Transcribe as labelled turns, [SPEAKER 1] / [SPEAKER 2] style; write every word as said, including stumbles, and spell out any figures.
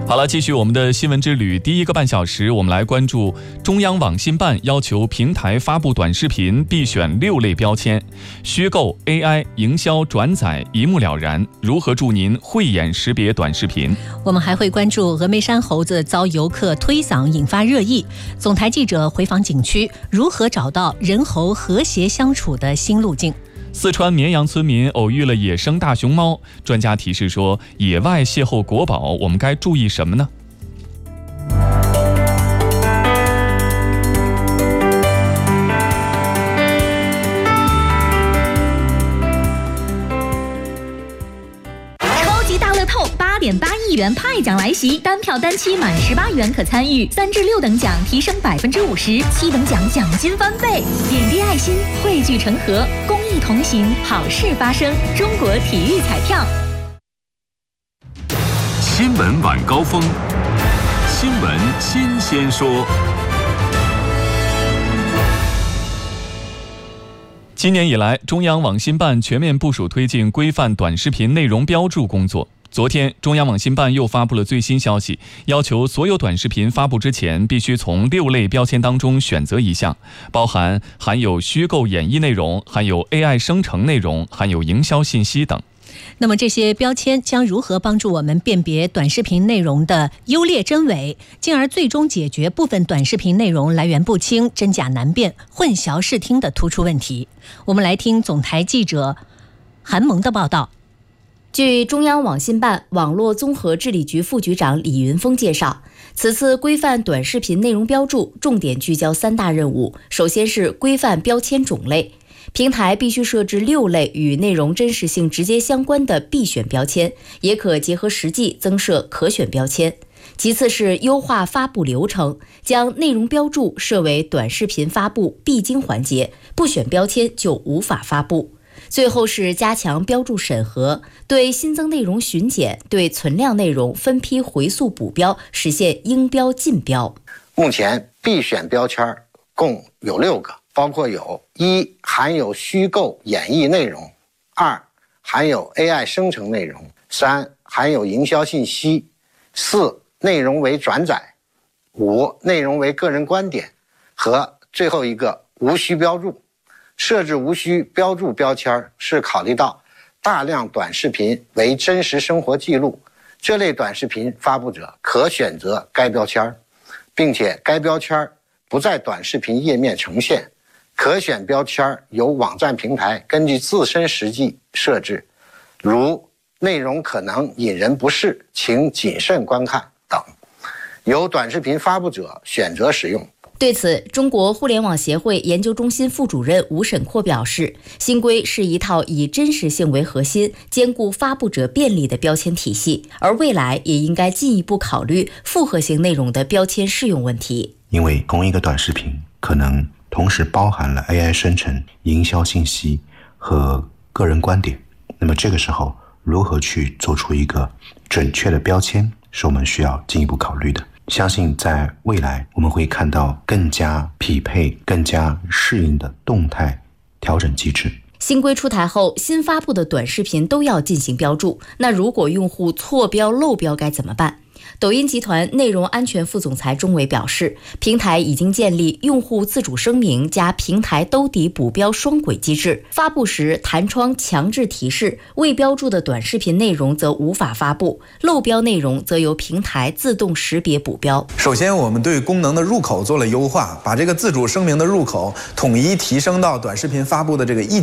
[SPEAKER 1] 好了，继续我们的新闻之旅。第一个半小时，我们来关注中央网信办要求平台发布短视频必选六类标签，虚构、A I、营销、转载一目了然，如何助您慧眼识别短视频？
[SPEAKER 2] 我们还会关注峨眉山猴子遭游客推搡引发热议，总台记者回访景区，如何找到人猴和谐相处的新路径？
[SPEAKER 1] 四川绵阳村民偶遇了野生大熊猫，专家提示说，野外邂逅国宝，我们该注意什么呢？
[SPEAKER 3] 超级大乐透八点八亿元派奖来袭，单票单期满十八元可参与，三至六等奖提升百分之五十，七等奖奖金翻倍，点滴爱心，汇聚成河，公益同行，好事发生。中国体育彩票。
[SPEAKER 4] 新闻晚高峰，新闻新鲜说。
[SPEAKER 1] 今年以来，中央网信办全面部署推进规范短视频内容标注工作。昨天，中央网信办又发布了最新消息，要求所有短视频发布之前，必须从六类标签当中选择一项，包含含有虚构演绎内容、含有 A I 生成内容、含有营销信息等。
[SPEAKER 2] 那么这些标签将如何帮助我们辨别短视频内容的优劣真伪，进而最终解决部分短视频内容来源不清、真假难辨、混淆视听的突出问题？我们来听总台记者韩萌的报道。
[SPEAKER 5] 据中央网信办网络综合治理局副局长李云峰介绍，此次规范短视频内容标注重点聚焦三大任务。首先是规范标签种类，平台必须设置六类与内容真实性直接相关的必选标签，也可结合实际增设可选标签。其次是优化发布流程，将内容标注设为短视频发布必经环节，不选标签就无法发布。最后是加强标注审核，对新增内容巡检，对存量内容分批回溯补标，实现应标尽标。
[SPEAKER 6] 目前必选标签共有六个，包括有一含有虚构演绎内容，二含有 A I 生成内容，三含有营销信息，四内容为转载，五内容为个人观点，和最后一个无需标注。设置无需标注标签是考虑到大量短视频为真实生活记录，这类短视频发布者可选择该标签，并且该标签不在短视频页面呈现，可选标签由网站平台根据自身实际设置，如内容可能引人不适，请谨慎观看等，由短视频发布者选择使用。
[SPEAKER 5] 对此，中国互联网协会研究中心副主任吴沈阔表示，新规是一套以真实性为核心、兼顾发布者便利的标签体系，而未来也应该进一步考虑复合型内容的标签适用问题。
[SPEAKER 7] 因为同一个短视频可能同时包含了 A I 生成、营销信息和个人观点，那么这个时候如何去做出一个准确的标签，是我们需要进一步考虑的。相信在未来我们会看到更加匹配、更加适应的动态调整机制。
[SPEAKER 5] 新规出台后，新发布的短视频都要进行标注，那如果用户错标漏标该怎么办？抖音集团内容安全副总裁钟伟表示，平台已经建立用户自主声明加平台兜底补标双轨机制，发布时弹窗强制提示，未标注的短视频内容则无法发布，漏标内容则由平台自动识别补标。
[SPEAKER 8] 首先，我们对功能的入口做了优化，把这个自主声明的入口统一提升到短视频发布的这个一